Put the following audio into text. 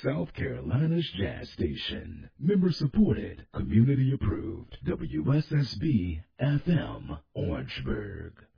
South Carolina's jazz station. Member supported, community approved. WSSB FM, Orangeburg.